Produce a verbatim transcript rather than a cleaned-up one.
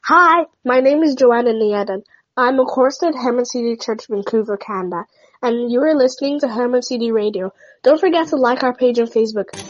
Hi, my name is Joanna Nieden. I'm a chorister at Hermon C D Church, Vancouver, Canada, and you are listening to Hermon C D Radio. Don't forget to like our page on Facebook.